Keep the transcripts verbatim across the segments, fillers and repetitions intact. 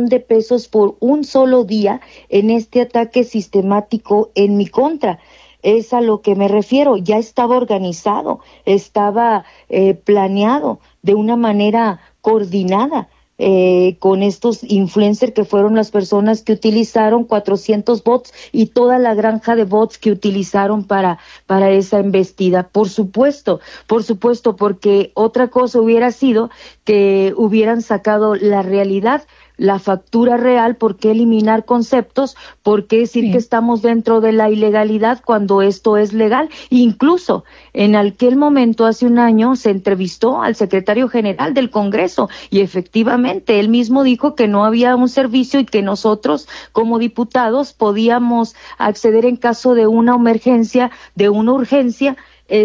millón de pesos por un solo día en este ataque sistemático en mi contra. Es a lo que me refiero, ya estaba organizado, estaba eh, planeado de una manera coordinada. Eh, con estos influencers que fueron las personas que utilizaron cuatrocientos bots y toda la granja de bots que utilizaron para, para esa embestida. Por supuesto, por supuesto, porque otra cosa hubiera sido que hubieran sacado la realidad, la factura real. ¿Por qué eliminar conceptos? ¿Por qué decir sí. que estamos dentro de la ilegalidad cuando esto es legal? Incluso en aquel momento, hace un año, se entrevistó al secretario general del Congreso y efectivamente él mismo dijo que no había un servicio y que nosotros como diputados podíamos acceder en caso de una emergencia, de una urgencia,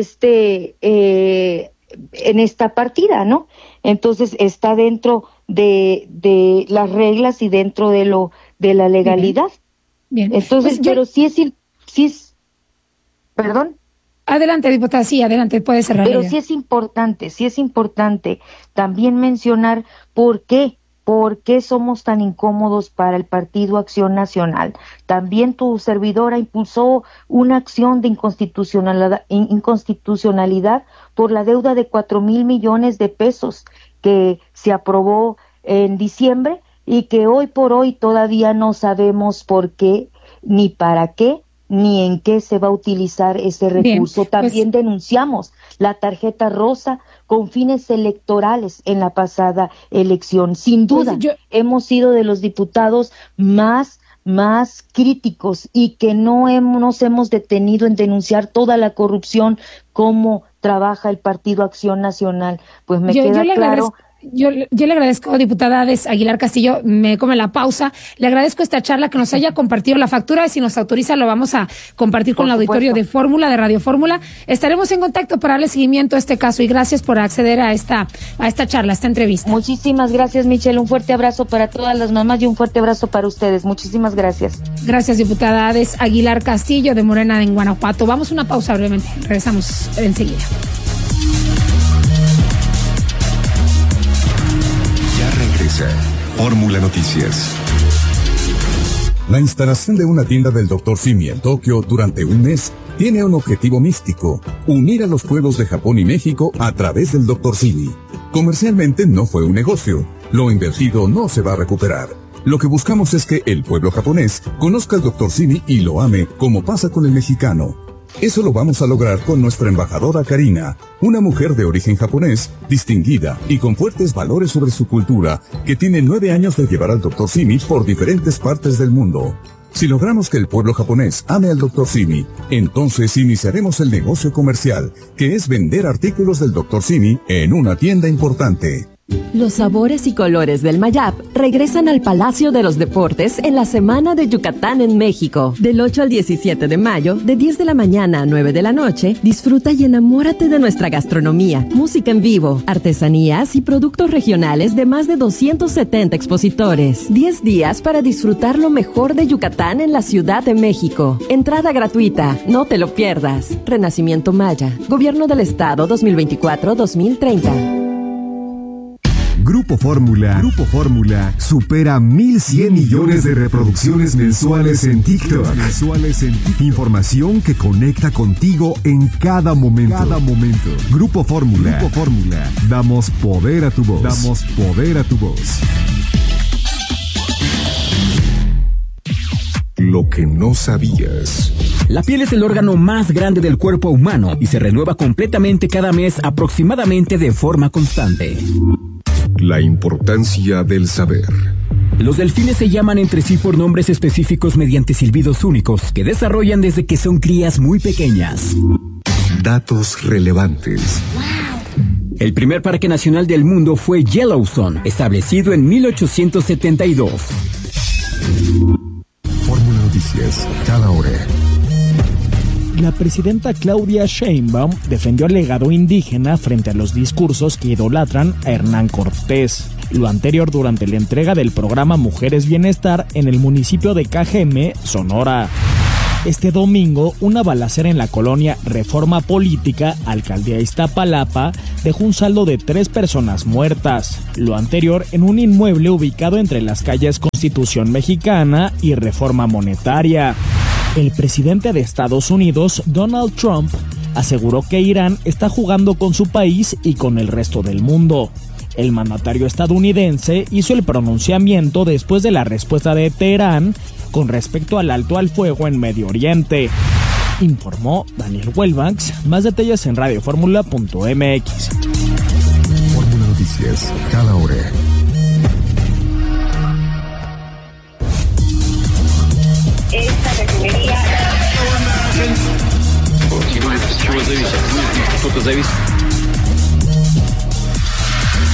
este, eh, en esta partida, ¿no? Entonces está dentro de de las reglas y dentro de lo de la legalidad. Bien. Entonces, pues yo... pero sí es sí es perdón. Adelante, diputada, sí, adelante, puede cerrar. Pero sí es importante, sí es importante también mencionar por qué ¿Por qué somos tan incómodos para el Partido Acción Nacional? También tu servidora impulsó una acción de inconstitucionalidad, inconstitucionalidad por la deuda de cuatro mil millones de pesos que se aprobó en diciembre y que hoy por hoy todavía no sabemos por qué, ni para qué, ni en qué se va a utilizar ese recurso. Bien, También pues... denunciamos la tarjeta rosa con fines electorales en la pasada elección. Sin duda, pues yo... hemos sido de los diputados más más críticos y que no hemos, nos hemos detenido en denunciar toda la corrupción, cómo trabaja el Partido Acción Nacional. Pues me yo, queda yo claro... Yo, yo le agradezco, diputada Ades Aguilar Castillo, me come la pausa, le agradezco esta charla, que nos haya compartido la factura, y si nos autoriza lo vamos a compartir con el auditorio de Fórmula, de Radio Fórmula. Estaremos en contacto para darle seguimiento a este caso y gracias por acceder a esta a esta charla, a esta entrevista. Muchísimas gracias, Michelle, un fuerte abrazo para todas las mamás y un fuerte abrazo para ustedes. Muchísimas gracias. Gracias, diputada Ades Aguilar Castillo de Morena en Guanajuato. Vamos a una pausa brevemente, regresamos enseguida. Fórmula Noticias. La instalación de una tienda del doctor Simi en Tokio durante un mes tiene un objetivo místico: unir a los pueblos de Japón y México a través del doctor Simi. Comercialmente no fue un negocio, lo invertido no se va a recuperar. Lo que buscamos es que el pueblo japonés conozca al doctor Simi y lo ame, como pasa con el mexicano. Eso lo vamos a lograr con nuestra embajadora Karina, una mujer de origen japonés, distinguida y con fuertes valores sobre su cultura, que tiene nueve años de llevar al doctor Simi por diferentes partes del mundo. Si logramos que el pueblo japonés ame al doctor Simi, entonces iniciaremos el negocio comercial, que es vender artículos del doctor Simi en una tienda importante. Los sabores y colores del Mayap regresan al Palacio de los Deportes en la Semana de Yucatán en México. Del ocho al diecisiete de mayo, de diez de la mañana a nueve de la noche, disfruta y enamórate de nuestra gastronomía, música en vivo, artesanías y productos regionales de más de doscientos setenta expositores. diez días para disfrutar lo mejor de Yucatán en la Ciudad de México. Entrada gratuita, no te lo pierdas. Renacimiento Maya, Gobierno del Estado dos mil veinticuatro a dos mil treinta. Grupo Fórmula, Grupo Fórmula supera mil cien millones de reproducciones mensuales en TikTok. Mensuales en TikTok. Información que conecta contigo en cada momento. Cada momento. Grupo Fórmula, Grupo Fórmula. Damos poder a tu voz. Damos poder a tu voz. Lo que no sabías. La piel es el órgano más grande del cuerpo humano y se renueva completamente cada mes, aproximadamente de forma constante. La importancia del saber. Los delfines se llaman entre sí por nombres específicos mediante silbidos únicos que desarrollan desde que son crías muy pequeñas. Datos relevantes. El primer parque nacional del mundo fue Yellowstone, establecido en mil ochocientos setenta y dos. Fórmula Noticias, cada hora. La presidenta Claudia Sheinbaum defendió el legado indígena frente a los discursos que idolatran a Hernán Cortés. Lo anterior durante la entrega del programa Mujeres Bienestar en el municipio de Cajeme, Sonora. Este domingo, una balacera en la colonia Reforma Política, alcaldía Iztapalapa, dejó un saldo de tres personas muertas. Lo anterior en un inmueble ubicado entre las calles Constitución Mexicana y Reforma Monetaria. El presidente de Estados Unidos, Donald Trump, aseguró que Irán está jugando con su país y con el resto del mundo. El mandatario estadounidense hizo el pronunciamiento después de la respuesta de Teherán con respecto al alto al fuego en Medio Oriente. Informó Daniel Welbanks. Más detalles en radio fórmula punto m x. Fórmula Noticias, cada hora. Esta refinería...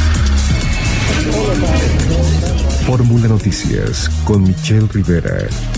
Fórmula Noticias con Michelle Rivera.